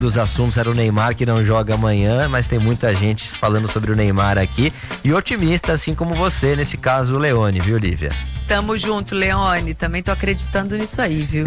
dos assuntos era o Neymar, que não joga amanhã, mas tem muita gente falando sobre o Neymar aqui e otimista, assim como você, nesse caso o Leone, viu, Lívia? Tamo junto, Leone, também tô acreditando nisso aí, viu?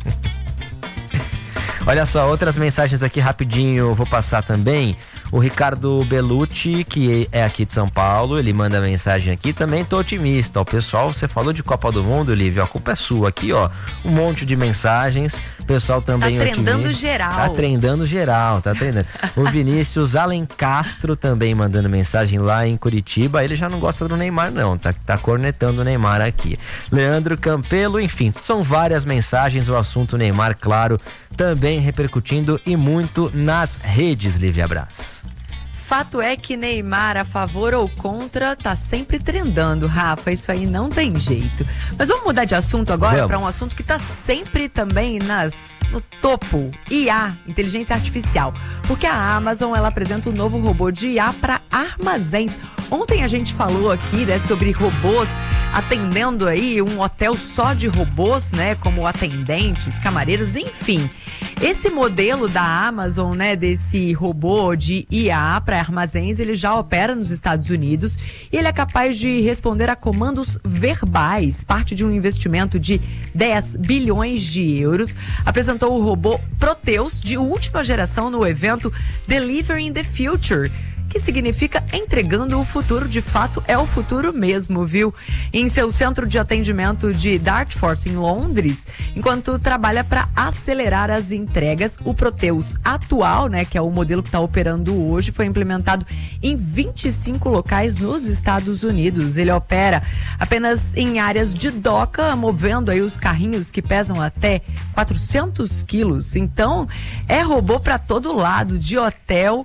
Olha só, outras mensagens aqui rapidinho, vou passar também. O Ricardo Belucci, que é aqui de São Paulo, ele manda mensagem aqui, também tô otimista. O pessoal, você falou de Copa do Mundo, Lívia, a culpa é sua. Aqui, ó, um monte de mensagens, o pessoal também otimista. Tá trendando geral. Tá trendando. O Vinícius Alencastro também mandando mensagem lá em Curitiba, ele já não gosta do Neymar não, tá cornetando o Neymar aqui. Leandro Campelo, enfim, são várias mensagens, o assunto Neymar, claro, também repercutindo e muito nas redes, Lívia Brás. Fato é que Neymar, a favor ou contra, tá sempre trendando, Rafa, isso aí não tem jeito. Mas vamos mudar de assunto agora para um assunto que tá sempre também no topo, IA, inteligência artificial. Porque a Amazon, ela apresenta um novo robô de IA para armazéns. Ontem a gente falou aqui, né, sobre robôs atendendo aí um hotel só de robôs, né, como atendentes, camareiros, enfim. Esse modelo da Amazon, né, desse robô de IA para armazéns, ele já opera nos Estados Unidos e ele é capaz de responder a comandos verbais, parte de um investimento de 10 bilhões de euros. Apresentou o robô Proteus de última geração no evento Delivering the Future, que significa entregando o futuro. De fato, é o futuro mesmo, viu? Em seu centro de atendimento de Dartford, em Londres, enquanto trabalha para acelerar as entregas, o Proteus atual, né, que é o modelo que está operando hoje, foi implementado em 25 locais nos Estados Unidos. Ele opera apenas em áreas de doca, movendo aí os carrinhos que pesam até 400 quilos. Então, é robô para todo lado, de hotel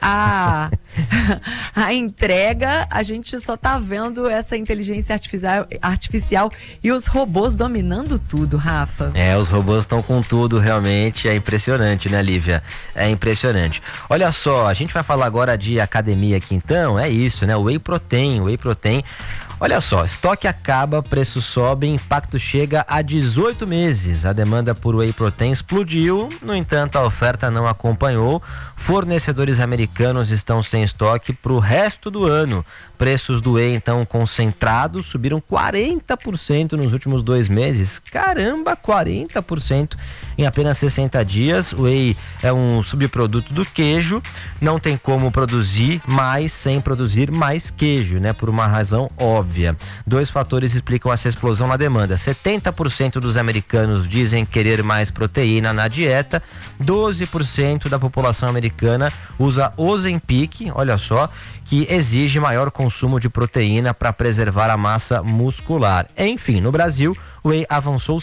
a entrega. A gente só tá vendo essa inteligência artificial e os robôs dominando tudo, Rafa. Os robôs estão com tudo, realmente, é impressionante, né, Lívia? É impressionante. Olha só, a gente vai falar agora de academia aqui então, é isso, né? Whey Protein. Olha só, estoque acaba, preço sobe, impacto chega a 18 meses. A demanda por Whey Protein explodiu, no entanto a oferta não acompanhou. Fornecedores americanos estão sem estoque para o resto do ano. Preços do Whey, então, concentrados subiram 40% nos últimos 2 meses. Caramba, 40% em apenas 60 dias. O Whey é um subproduto do queijo, não tem como produzir mais sem produzir mais queijo, né? Por uma razão óbvia. 2 fatores explicam essa explosão na demanda. 70% dos americanos dizem querer mais proteína na dieta, 12% da população americana usa Ozempic, olha só, que exige maior consumo de proteína para preservar a massa muscular. Enfim, no Brasil, o Whey avançou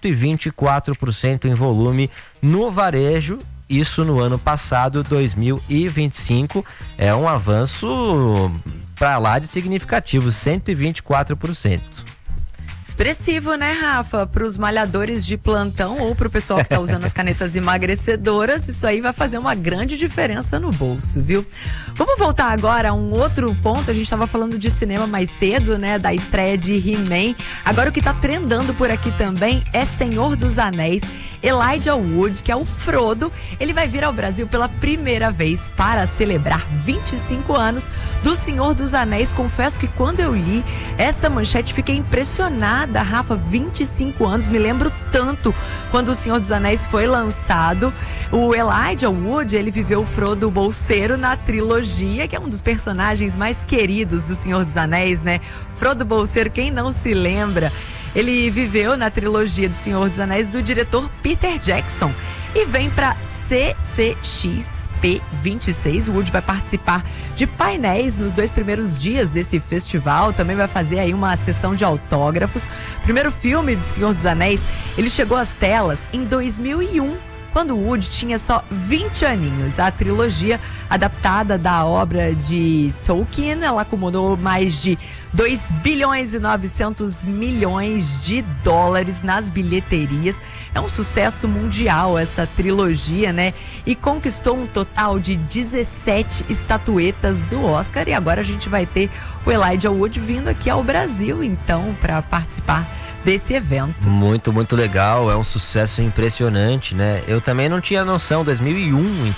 124% em volume no varejo, isso no ano passado, 2025, é um avanço para lá de significativo, 124%. Expressivo, né, Rafa? Para os malhadores de plantão ou para o pessoal que está usando as canetas emagrecedoras, isso aí vai fazer uma grande diferença no bolso, viu? Vamos voltar agora a um outro ponto. A gente estava falando de cinema mais cedo, né, da estreia de He-Man. Agora o que está trendando por aqui também é Senhor dos Anéis. Elijah Wood, que é o Frodo, ele vai vir ao Brasil pela primeira vez para celebrar 25 anos do Senhor dos Anéis. Confesso que quando eu li essa manchete fiquei impressionada, Rafa, 25 anos, me lembro tanto quando o Senhor dos Anéis foi lançado. O Elijah Wood, ele viveu o Frodo Bolseiro na trilogia, que é um dos personagens mais queridos do Senhor dos Anéis, né? Frodo Bolseiro, quem não se lembra? Ele viveu na trilogia do Senhor dos Anéis do diretor Peter Jackson e vem para CCXP26. O Wood vai participar de painéis nos 2 primeiros dias desse festival. Também vai fazer aí uma sessão de autógrafos. O primeiro filme do Senhor dos Anéis, ele chegou às telas em 2001. Quando o Wood tinha só 20 aninhos. A trilogia adaptada da obra de Tolkien, ela acumulou mais de 2 bilhões e 900 milhões de dólares nas bilheterias. É um sucesso mundial essa trilogia, né? E conquistou um total de 17 estatuetas do Oscar. E agora a gente vai ter o Elijah Wood vindo aqui ao Brasil, então, para participar desse evento. Muito, muito legal, é um sucesso impressionante, né? Eu também não tinha noção, 2001,